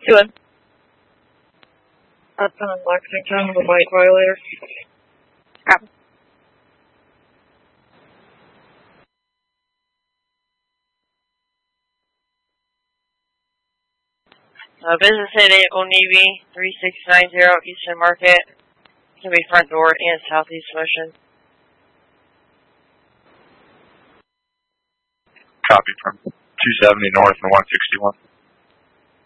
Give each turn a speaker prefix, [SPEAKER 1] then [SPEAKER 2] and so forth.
[SPEAKER 1] 2-1. Up on Lexington, the white violator. Copy. Business City, Old Navy, 3690 Eastern Market. It's going to be front door and southeast motion.
[SPEAKER 2] Copy from 270 north and 161.